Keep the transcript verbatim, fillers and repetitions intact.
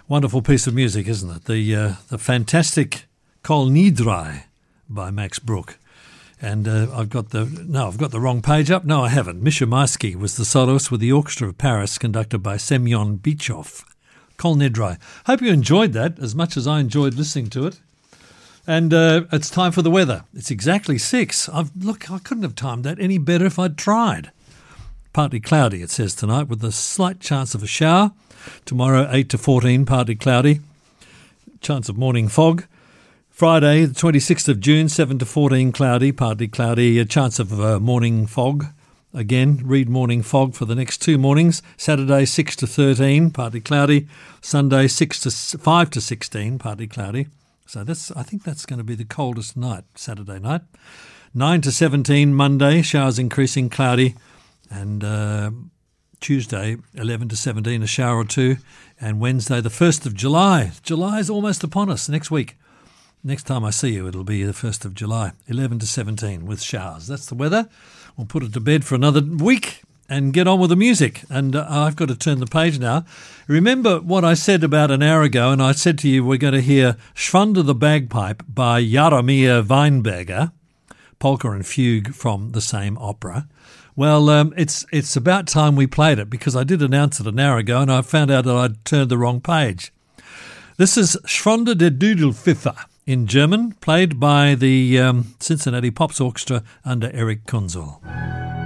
Wonderful piece of music, isn't it? The uh, the fantastic Kol Nidre by Max Bruch. And uh, I've got the no, I've got the wrong page up. No, I haven't. Misha Maisky was the soloist with the Orchestra of Paris, conducted by Semyon Bichov. Kol Nidre. Hope you enjoyed that as much as I enjoyed listening to it. And uh, it's time for the weather. It's exactly six. I've, look, I couldn't have timed that any better if I'd tried. Partly cloudy, it says tonight, with a slight chance of a shower. Tomorrow, eight to fourteen, partly cloudy. Chance of morning fog. Friday, the twenty-sixth of June, seven to fourteen, cloudy, partly cloudy. A chance of uh, morning fog. Again, read morning fog for the next two mornings. Saturday, six to thirteen, partly cloudy. Sunday, six to five to sixteen, partly cloudy. So that's I think that's going to be the coldest night, Saturday night. nine to seventeen, Monday, showers increasing, cloudy. And uh, Tuesday, eleven to seventeen, a shower or two. And Wednesday, the first of July. July is almost upon us next week. Next time I see you, it'll be the first of July, eleven to seventeen with showers. That's the weather. We'll put it to bed for another week and get on with the music. And uh, I've got to turn the page now. Remember what I said about an hour ago, and I said to you we're going to hear Schwander the Bagpipe by Jaromir Weinberger, polka and fugue from the same opera. Well, um, it's it's about time we played it, because I did announce it an hour ago and I found out that I'd turned the wrong page. This is Schwander der Dudelpfiffer in German, played by the um, Cincinnati Pops Orchestra under Eric Kunzel.